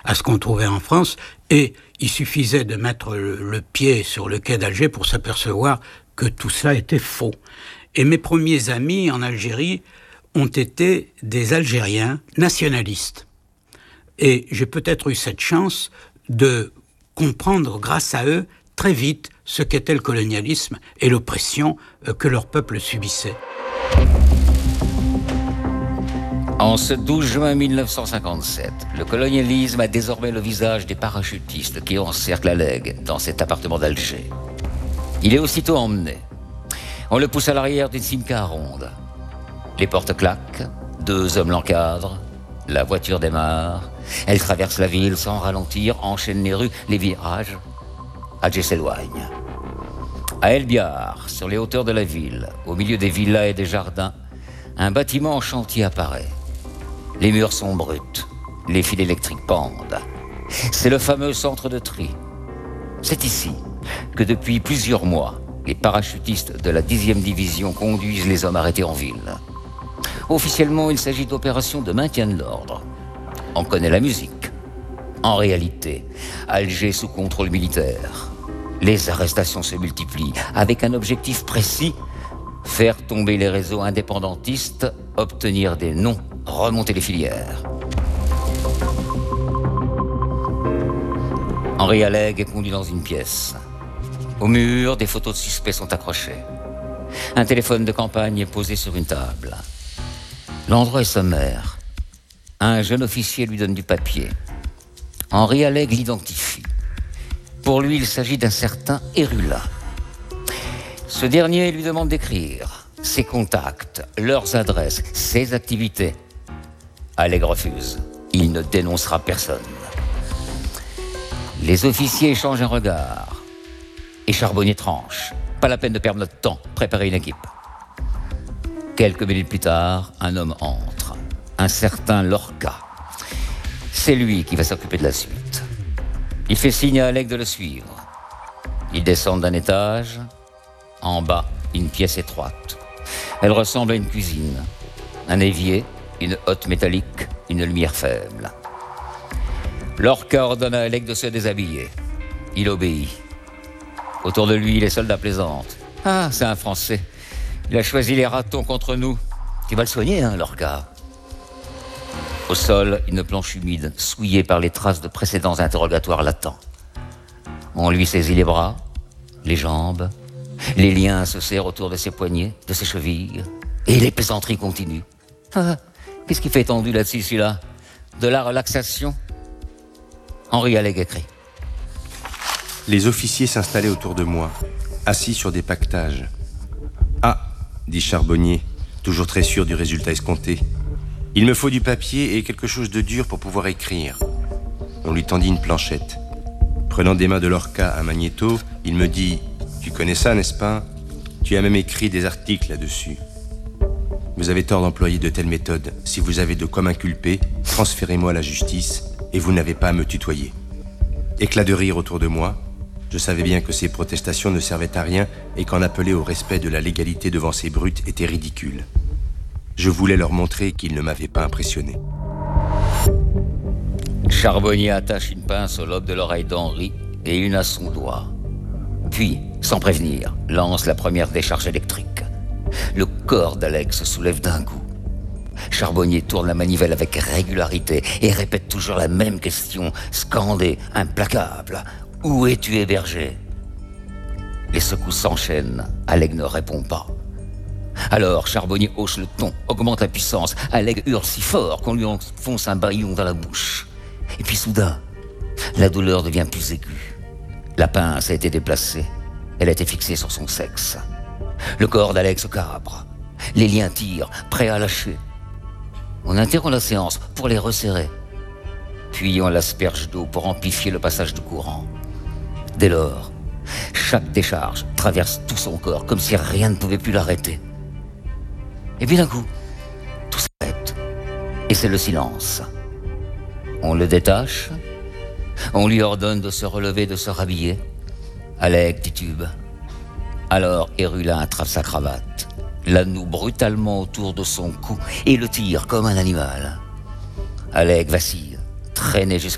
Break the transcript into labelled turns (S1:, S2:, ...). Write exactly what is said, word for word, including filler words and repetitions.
S1: à ce qu'on trouvait en France, et il suffisait de mettre le, le pied sur le quai d'Alger pour s'apercevoir que tout cela était faux. Et mes premiers amis en Algérie ont été des Algériens nationalistes. Et j'ai peut-être eu cette chance de comprendre, grâce à eux, très vite, ce qu'était le colonialisme et l'oppression que leur peuple subissait.
S2: En ce douze juin mille neuf cent cinquante-sept, le colonialisme a désormais le visage des parachutistes qui encerclent Aleg dans cet appartement d'Alger. Il est aussitôt emmené. On le pousse à l'arrière d'une Simca ronde. Les portes claquent, deux hommes l'encadrent, la voiture démarre, elle traverse la ville sans ralentir, enchaîne les rues, les virages. Alger s'éloigne. À El Biar, sur les hauteurs de la ville, au milieu des villas et des jardins, un bâtiment en chantier apparaît. Les murs sont bruts, les fils électriques pendent. C'est le fameux centre de tri. C'est ici que depuis plusieurs mois, les parachutistes de la dixième division conduisent les hommes arrêtés en ville. Officiellement, il s'agit d'opérations de maintien de l'ordre. On connaît la musique. En réalité, Alger sous contrôle militaire. Les arrestations se multiplient avec un objectif précis: faire tomber les réseaux indépendantistes, obtenir des noms, remonter les filières. Henri Aleg est conduit dans une pièce. Au mur, des photos de suspects sont accrochées. Un téléphone de campagne est posé sur une table. L'endroit est sommaire. Un jeune officier lui donne du papier. Henri Aleg l'identifie. Pour lui, il s'agit d'un certain Erula. Ce dernier lui demande d'écrire ses contacts, leurs adresses, ses activités. Aleg refuse. Il ne dénoncera personne. Les officiers échangent un regard. Et Charbonnier tranche. Pas la peine de perdre notre temps. Préparez une équipe. Quelques minutes plus tard, un homme entre. Un certain Lorca. C'est lui qui va s'occuper de la suite. Il fait signe à Aleg de le suivre. Ils descendent d'un étage. En bas, une pièce étroite. Elle ressemble à une cuisine. Un évier, une hotte métallique, une lumière faible. Lorca ordonne à Aleg de se déshabiller. Il obéit. Autour de lui, les soldats plaisantent. Ah, c'est un Français. Il a choisi les ratons contre nous. Tu vas le soigner, hein, Lorca. Au sol, une planche humide, souillée par les traces de précédents interrogatoires latents. On lui saisit les bras, les jambes. Les liens se serrent autour de ses poignets, de ses chevilles. Et les plaisanteries continuent. Ah, qu'est-ce qui fait tendu là-dessus, celui-là? De la relaxation? Henri Aleg écrit.
S3: Les officiers s'installaient autour de moi, assis sur des paquetages. « Ah !» dit Charbonnier, toujours très sûr du résultat escompté. « Il me faut du papier et quelque chose de dur pour pouvoir écrire. » On lui tendit une planchette. Prenant des mains de Lorca un magnéto, il me dit « Tu connais ça, n'est-ce pas? Tu as même écrit des articles là-dessus. Vous avez tort d'employer de telles méthodes. Si vous avez de quoi m'inculper, transférez-moi à la justice et vous n'avez pas à me tutoyer. » Éclat de rire autour de moi. Je savais bien que ces protestations ne servaient à rien et qu'en appeler au respect de la légalité devant ces brutes était ridicule. Je voulais leur montrer qu'ils ne m'avaient pas impressionné.
S2: Charbonnier attache une pince au lobe de l'oreille d'Henri et une à son doigt. Puis, sans prévenir, lance la première décharge électrique. Le corps d'Aleg se soulève d'un coup. Charbonnier tourne la manivelle avec régularité et répète toujours la même question, scandée, implacable. « Où es-tu hébergé ?» Les secousses s'enchaînent. Aleg ne répond pas. Alors, Charbonnier hausse le ton, augmente la puissance. Aleg hurle si fort qu'on lui enfonce un bâillon dans la bouche. Et puis soudain, la douleur devient plus aiguë. La pince a été déplacée. Elle a été fixée sur son sexe. Le corps d'Aleg se cabre. Les liens tirent, prêts à lâcher. On interrompt la séance pour les resserrer. Puis on l'asperge d'eau pour amplifier le passage du courant. Dès lors, chaque décharge traverse tout son corps comme si rien ne pouvait plus l'arrêter. Et puis d'un coup, tout s'arrête. Et c'est le silence. On le détache. On lui ordonne de se relever, de se rhabiller. Aleg titube. Alors Erula attrape sa cravate, la noue brutalement autour de son cou et le tire comme un animal. Aleg vacille, traîné jusqu'à